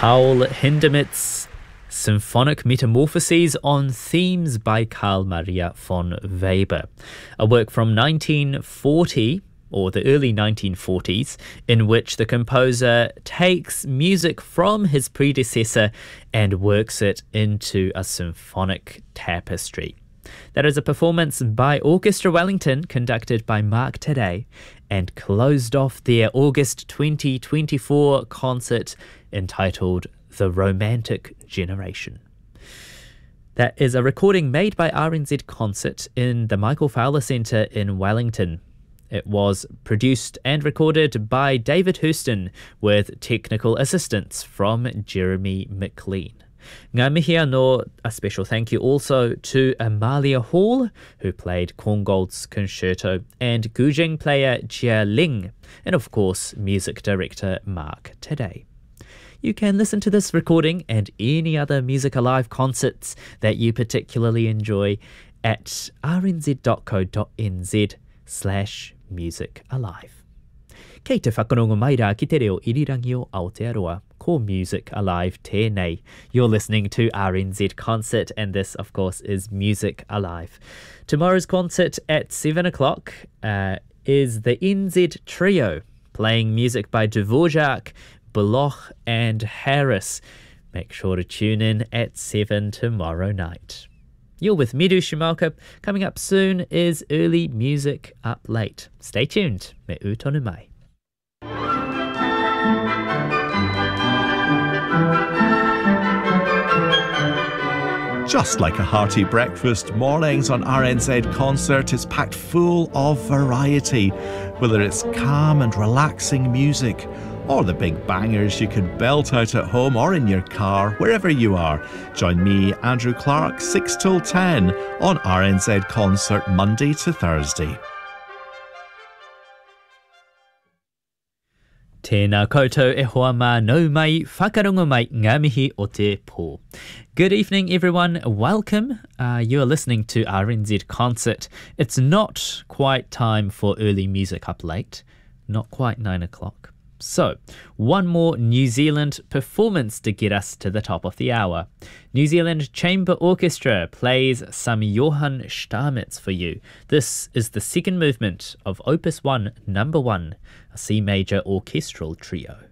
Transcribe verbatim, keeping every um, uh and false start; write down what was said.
Paul Hindemith's Symphonic Metamorphoses on Themes by Carl Maria von Weber, a work from nineteen forty, or the early nineteen forties, in which the composer takes music from his predecessor and works it into a symphonic tapestry. That is a performance by Orchestra Wellington, conducted by Mark Today, and closed off their August twenty twenty-four concert entitled The Romantic Generation. That is a recording made by R N Z Concert in the Michael Fowler Centre in Wellington. It was produced and recorded by David Houston with technical assistance from Jeremy McLean. Ngā mihi anō, a special thank you also to Amalia Hall, who played Korngold's Concerto, and Guzheng player Jia Ling, and of course music director Mark Today. You can listen to this recording and any other Music Alive concerts that you particularly enjoy at rnz.co.nz slash music alive. Kei te whakarongo mai rā ki te reo irirangi o Aotearoa, ko Music Alive tēnei. You're listening to R N Z Concert, and this, of course, is Music Alive. Tomorrow's concert at seven o'clock uh, is the N Z Trio, playing music by Dvorak, Bloch and Harris. Make sure to tune in at seven tomorrow night. You're with Miru Shimalka. Coming up soon is Early Music Up Late. Stay tuned. Me utonu mai. Just like a hearty breakfast, mornings on R N Z Concert is packed full of variety. Whether it's calm and relaxing music, or the big bangers you could belt out at home or in your car, wherever you are. Join me, Andrew Clark, six till ten on R N Z Concert, Monday to Thursday. Tēnā koutou e hoa mā nau mai, whakarongo mai ngā mihi o te pō. Good evening, everyone. Welcome. Uh, you are listening to R N Z Concert. It's not quite time for Early Music Up Late. Not quite nine o'clock. So, one more New Zealand performance to get us to the top of the hour. New Zealand Chamber Orchestra plays some Johann Stamitz for you. This is the second movement of Opus one, Number one, a C major orchestral trio.